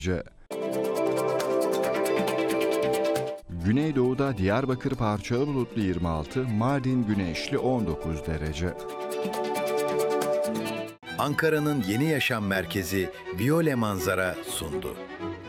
Güneydoğu'da Diyarbakır parçalı bulutlu 26, Mardin güneşli 19 derece. Ankara'nın yeni yaşam merkezi Viyole Manzara sundu.